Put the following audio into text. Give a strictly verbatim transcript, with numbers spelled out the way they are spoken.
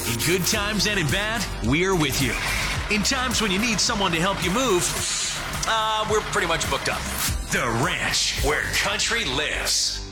In good times and in bad, we're with you. In times when you need someone to help you move, uh, we're pretty much booked up. The Ranch, where country lives.